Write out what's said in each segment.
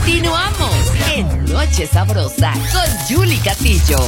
Continuamos en Noche Sabrosa con Julie Castillo.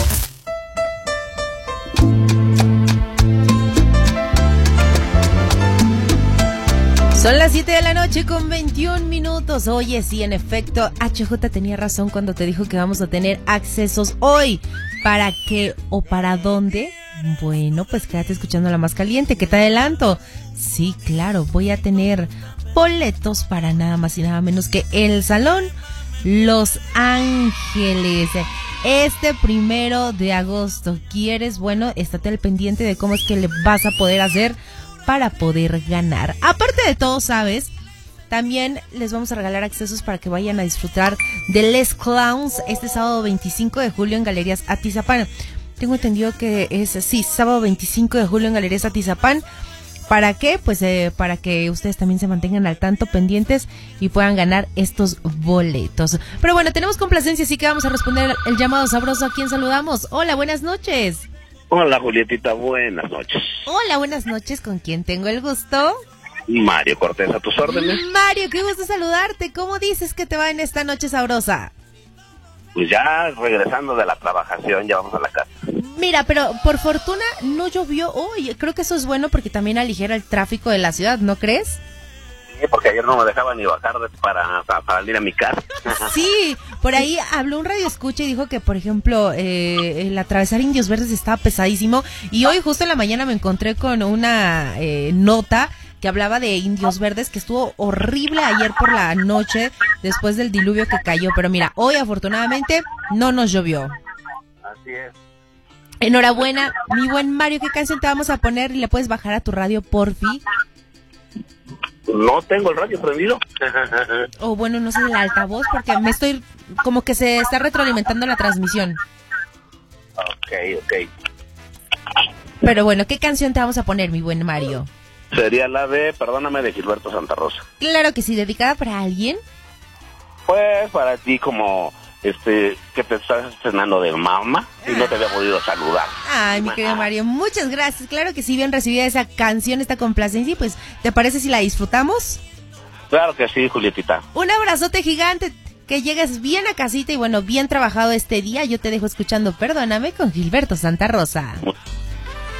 Son las 7 de la noche con 21 minutos. Oye, sí, en efecto, HJ tenía razón cuando te dijo que vamos a tener accesos hoy. ¿Para qué o para dónde? Bueno, pues quédate escuchando La Más Caliente, que te adelanto. Sí, claro, voy a tener boletos para nada más y nada menos que el Salón Los Ángeles. Este 1 de agosto. ¿Quieres? Bueno, estate al pendiente de cómo es que le vas a poder hacer para poder ganar. Aparte de todo, ¿sabes? También les vamos a regalar accesos para que vayan a disfrutar de Les Clowns este sábado 25 de julio en Galerías Atizapán. Tengo entendido que es, sí, sábado 25 de julio en Galerías Atizapán. ¿Para qué? Pues para que ustedes también se mantengan al tanto, pendientes y puedan ganar estos boletos. Pero bueno, tenemos complacencia, así que vamos a responder el llamado sabroso. ¿A quién saludamos? Hola, buenas noches. Hola, Julietita, buenas noches. Hola, buenas noches. ¿Con quién tengo el gusto? Mario Cortés, a tus órdenes. Mario, qué gusto saludarte. ¿Cómo dices que te va en esta noche sabrosa? Pues ya regresando de la trabajación, ya vamos a la casa. Mira, pero por fortuna no llovió hoy. Creo que eso es bueno porque también aligera el tráfico de la ciudad, ¿no crees? Sí, porque ayer no me dejaban ni bajar para ir a mi casa. Sí, por ahí habló un radioescucha y dijo que, por ejemplo, el atravesar Indios Verdes estaba pesadísimo. Y hoy justo en la mañana me encontré con una nota que hablaba de Indios Verdes, que estuvo horrible ayer por la noche después del diluvio que cayó. Pero mira, hoy afortunadamente no nos llovió. Así es. Enhorabuena, mi buen Mario. ¿Qué canción te vamos a poner? Y le puedes bajar a tu radio, porfi. No tengo el radio prendido. O bueno, no sé, el altavoz, porque me estoy, como que se está retroalimentando la transmisión. Ok. Pero bueno, ¿qué canción te vamos a poner, mi buen Mario? Sería la de Perdóname, de Gilberto Santa Rosa. Claro que sí, ¿dedicada para alguien? Pues para ti, como que te estás estrenando de mamá y no te había podido saludar. Ay, mi querido Mario, muchas gracias. Claro que sí, bien recibida esa canción, esta complacencia. Y pues, ¿te parece si la disfrutamos? Claro que sí, Julietita. Un abrazote gigante, que llegues bien a casita y bueno, bien trabajado este día. Yo te dejo escuchando Perdóname con Gilberto Santa Rosa.